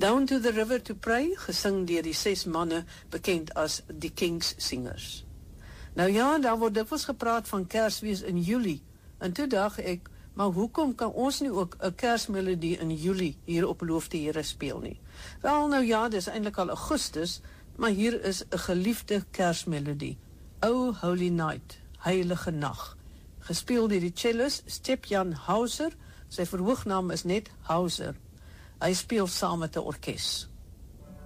Down to the River to Pray, gesing deur die 6 manne, bekend as die King's Singers. Nou ja, daar word dikwels gepraat van Kersfees in Julie, en toe dacht ek, maar hoekom kan ons nie ook 'n Kersmelodie in Julie hier op Loof die Here speel nie? Wel, nou ja, dis eintlik al Augustus, maar hier is 'n geliefde Kersmelodie. O Holy Night, Heilige Nag, gespeel deur die cellist Stepjan Hauser, sy verhoognaam is net Hauser. Hy speel saam met 'n orkes.